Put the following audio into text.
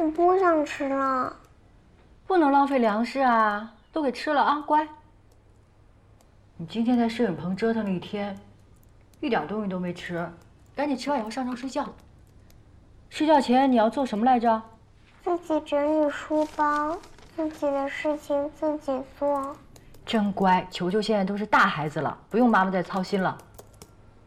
我不想吃了。 不能浪费粮食啊，都给吃了啊，乖。你今天在摄影棚折腾了一天，一点东西都没吃，赶紧吃完以后上床睡觉。睡觉前你要做什么来着？ 自己整理书包，自己的事情自己做。 真乖，球球现在都是大孩子了，不用妈妈再操心了。